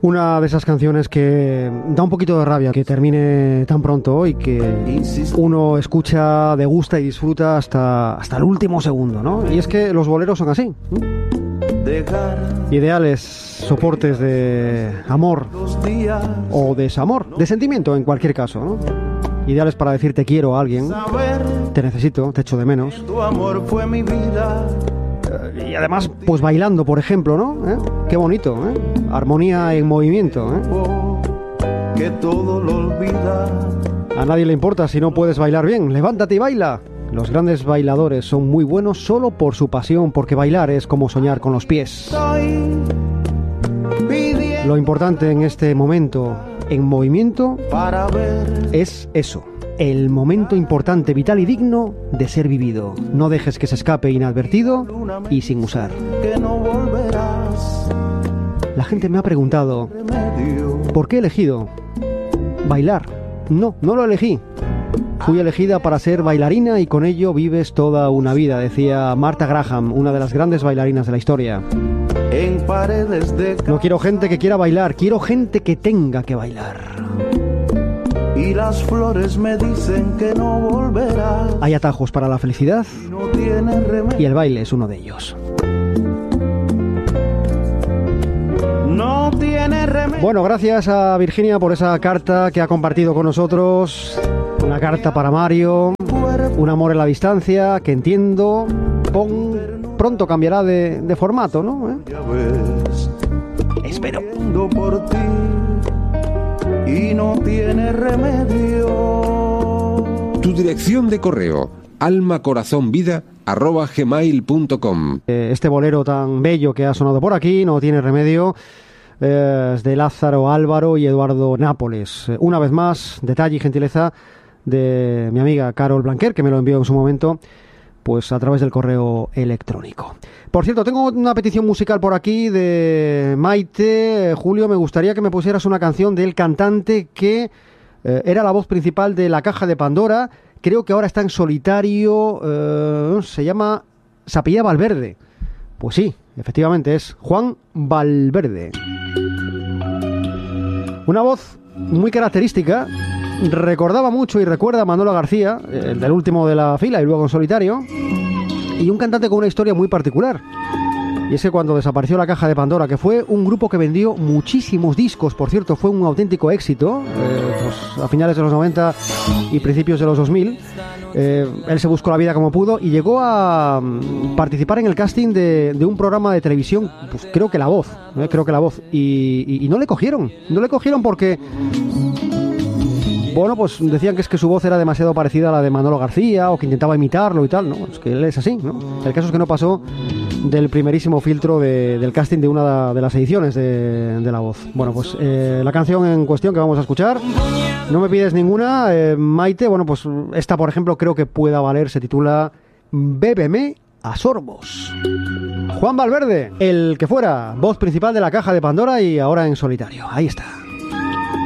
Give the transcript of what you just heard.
Una de esas canciones que da un poquito de rabia que termine tan pronto y que uno escucha, degusta y disfruta hasta el último segundo, ¿no? Y es que los boleros son así. Ideales soportes de amor o desamor, de sentimiento en cualquier caso, ¿no? Ideales para decir te quiero a alguien, te necesito, te echo de menos. Tu amor fue mi vida. Y además, pues bailando, por ejemplo, ¿no? Qué bonito, ¿eh? Armonía en movimiento, ¿eh? Que todo lo olvida. A nadie le importa si no puedes bailar bien. Levántate y baila. Los grandes bailadores son muy buenos solo por su pasión, porque bailar es como soñar con los pies. Lo importante en este momento en movimiento es eso. El momento importante, vital y digno de ser vivido. No dejes que se escape inadvertido y sin usar. La gente me ha preguntado ¿por qué he elegido bailar? No lo elegí. Fui elegida para ser bailarina y con ello vives toda una vida, decía Martha Graham, una de las grandes bailarinas de la historia. No quiero gente que quiera bailar, quiero gente que tenga que bailar. Y las flores me dicen que no volverás. Hay atajos para la felicidad y el baile es uno de ellos. No tiene remedio. Bueno, gracias a Virginia por esa carta que ha compartido con nosotros. Una carta para Mario. Un amor en la distancia que entiendo pronto cambiará de formato, ¿no? Espero. Por ti. Y no tiene remedio. Tu dirección de correo almacorazonvida@gmail.com. Este bolero tan bello que ha sonado por aquí no tiene remedio. Es de Lázaro Álvaro y Eduardo Nápoles. Una vez más, detalle y gentileza de mi amiga Carol Blanquer, que me lo envió en su momento, pues a través del correo electrónico. Por cierto, tengo una petición musical por aquí de Maite. Julio, me gustaría que me pusieras una canción del cantante que era la voz principal de La Caja de Pandora. Creo que ahora está en solitario. Se apellida Valverde. Pues sí, efectivamente es Juan Valverde. Una voz muy característica. Recordaba mucho y recuerda a Manolo García, el del último de la fila y luego en solitario. Y un cantante con una historia muy particular. Y es que cuando desapareció La Caja de Pandora, que fue un grupo que vendió muchísimos discos, por cierto, fue un auténtico éxito, pues a finales de los 90 y principios de los 2000, él se buscó la vida como pudo y llegó a participar en el casting de un programa de televisión, pues creo que La Voz, y no le cogieron porque... Bueno, pues decían que es que su voz era demasiado parecida a la de Manolo García o que intentaba imitarlo y tal, ¿no? Es que él es así, ¿no? El caso es que no pasó del primerísimo filtro del casting de una de las ediciones de La Voz. Bueno, pues la canción en cuestión que vamos a escuchar, no me pides ninguna, Maite. Bueno, pues esta, por ejemplo, creo que pueda valer, se titula Bébeme a sorbos. Juan Valverde, el que fuera voz principal de La Caja de Pandora y ahora en solitario. Ahí está.